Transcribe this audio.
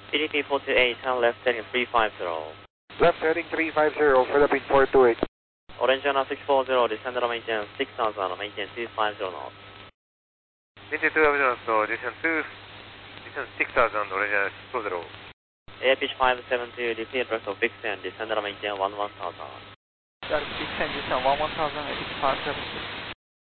PDP 428, turn left heading 350. Left heading 350, Philippine 428. Orange Channel 640, descend on maintain 6000, maintain 250 knots. Maintain 250 knots, descend 6000, Orange Channel 640. Air pitch 572, deplete rest of fixed end, descend on maintain 11,000. Got it, fixed end, descend 11,000, 576.